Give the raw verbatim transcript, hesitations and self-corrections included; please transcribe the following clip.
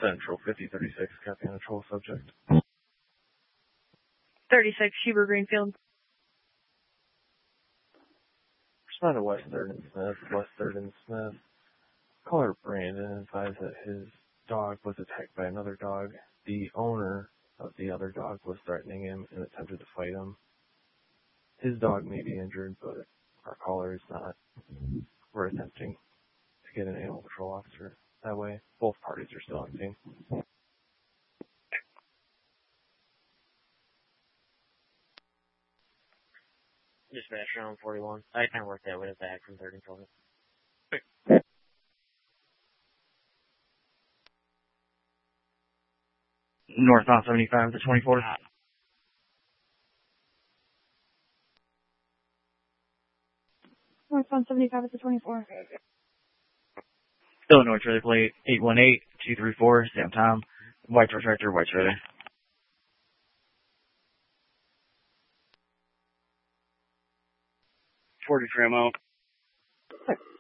Central fifty thirty-six, copy on a troll subject. thirty-six, Huber Greenfield. Respond to West third and Smith. West third and Smith. Caller Brandon advised that his dog was attacked by another dog. The owner of the other dog was threatening him and attempted to fight him. His dog may be injured, but our caller is not. We're attempting to get an animal control officer. That way, both parties are still on scene. Dispatch around forty-one. I kind of worked that way back from third and twelve. Northbound seventy-five to twenty-four. Northbound seventy-five to twenty-four. Illinois trailer plate eight one eight two three four, Sam Tom. White tractor, white trailer. forty-three M O.